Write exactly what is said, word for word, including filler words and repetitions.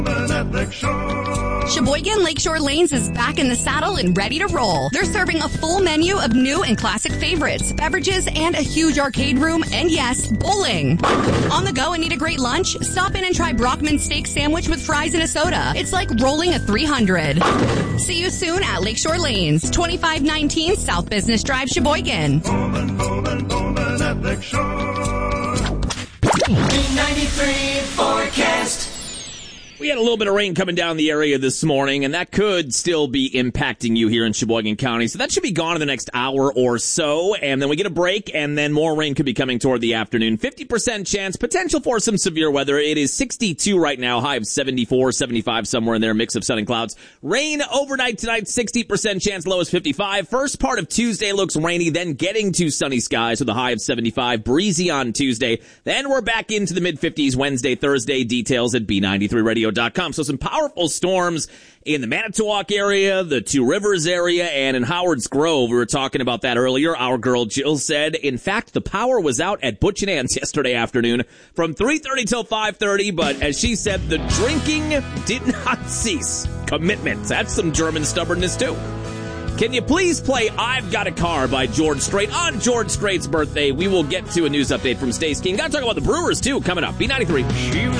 Sheboygan Lakeshore Lanes is back in the saddle and ready to roll. They're serving a full menu of new and classic favorites, beverages, and a huge arcade room, and yes, bowling. On the go and need a great lunch? Stop in and try Brockman's steak sandwich with fries and a soda. It's like rolling a three hundred. See you soon at Lakeshore Lanes, twenty-five nineteen South Business Drive, Sheboygan. Bowling, bowling, bowling at Lakeshore. B ninety-three forecast. We had a little bit of rain coming down the area this morning, and that could still be impacting you here in Sheboygan County. So that should be gone in the next hour or so, and then we get a break, and then more rain could be coming toward the afternoon. fifty percent chance, potential for some severe weather. It is sixty-two right now, high of seventy-four, seventy-five, somewhere in there, mix of sun and clouds. Rain overnight tonight, sixty percent chance, low is fifty-five. First part of Tuesday looks rainy, then getting to sunny skies with a high of seventy-five. Breezy on Tuesday. Then we're back into the mid-fifties Wednesday, Thursday. Details at B ninety-three radio dot com. So some powerful storms in the Manitowoc area, the Two Rivers area, and in Howard's Grove. We were talking about that earlier. Our girl Jill said, in fact, the power was out at Butch and Ann's yesterday afternoon from three thirty till five thirty, but as she said, the drinking did not cease. Commitment. That's some German stubbornness, too. Can you please play I've Got a Car by George Strait on George Strait's birthday? We will get to a news update from Stace King. Got to talk about the Brewers, too, coming up. B ninety-three. She was